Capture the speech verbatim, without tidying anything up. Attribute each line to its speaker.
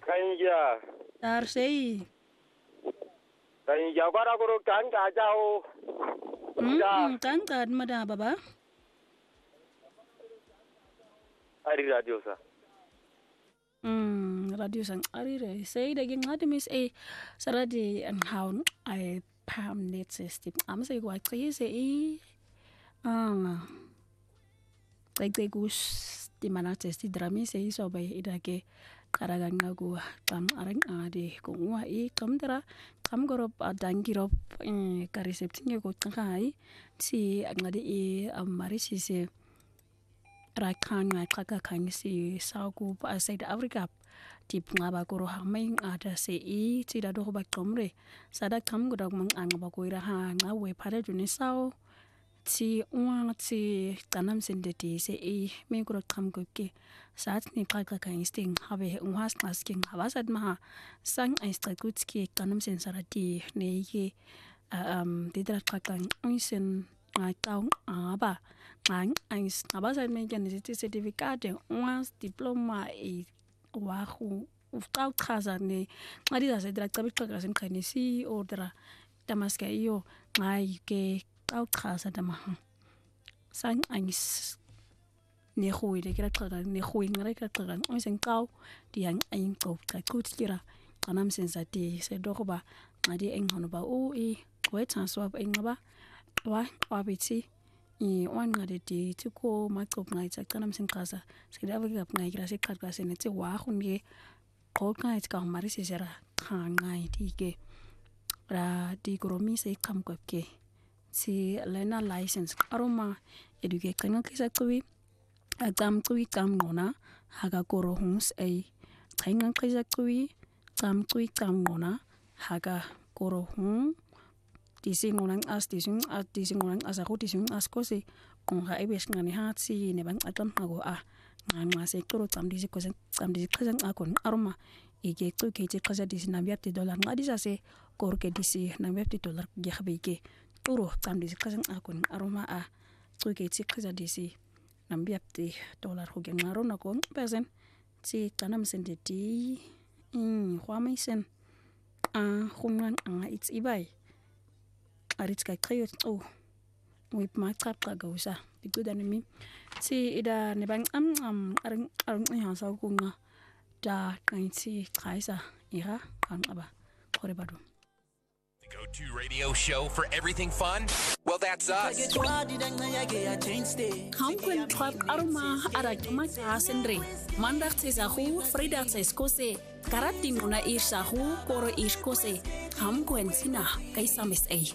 Speaker 1: Kanya.
Speaker 2: Tarsei.
Speaker 1: Kanya para guru kan kajau.
Speaker 2: Hmm, kan kan mada baba.
Speaker 1: Ari radio sa.
Speaker 2: Hmm, radio sang ari re. Sei daging ngade mis e saradi ang haun ay pam net system. Am sei gwa kri sei. Ah. Like gus di mana testi drami sei so bay idake karagan ngagu tam arang ade kungwa i kamdra kam gorop adangirop ka recepting ko kai si ngadi i amari si se rakan ngai kaka kan si sauku pa side africa tip ngaba ko hamai ada se i ti da do ba komre sada kam godak mang ang ba ko ira ha ngawe pare juni sao ti uang ti tanam sendeti se e me gro kam ko ke sat ni kaka kan sting habe unhas asking habasad ma sang ai strakutski tanam sen sarati ne ye um didra kaka uisen ngai tau aba ngai ai habasad me kan ti certificate uang diploma e wa khu ufta khaza ne ngadi za dra tabi kaka sen kanisi ordra tamaska iyo ngai ke tau khasa dama sang angis ne khui de kira kira ne khui ngare kira kira oi seng tau di ang aing ko ka kut kira kanam sensati se do ba ngadi eng hono ba o e ko tan so ba eng ba wa wa biti i wan ngade ti ti ko ma ko ngai ta kanam sen khasa se da ba gap ngai kira se khat ka se ne ti wa khun ge ko ngai ka mari se sera kha ngai ti ke ra di gromi se kam ko ke si lena license aroma eduke kanga kisa tui agam tui kam ngona haga koro hungs ai kanga kisa tui kam tui kam ngona haga koro hung dising ngona as dising as dising ngona as aku dising as ko se kong ha ebes ngani ha si ne bang atam hago a ngan ma se koro tam disi ko tam disi kazang akon aroma ige tu ke ti kaza disi na biap ti dollar ngadi sa se kor ke disi na biap ti dollar ge khabe ke turo tam disi kazang akon aroma a tu ke ti kaza disi na biap ti dollar ho ge ngaro na ko pesen ti tanam sende ti in khwamai sen a khumran a it's ibai arit ka kriyo o wip ma trap ka gausa di gudan mi ti ida ne bang am am arang arang ha sa ko nga da kan ti kaisa ira kan aba kore badu.
Speaker 3: The go-to radio show for everything fun? Well, that's us.
Speaker 2: Hamkwen trap aroma arak maka sendre. Mandak se sahu, Frida se skose. Karatin una ir sahu, koro ir skose. Hamkwen sina kaisa mes ei.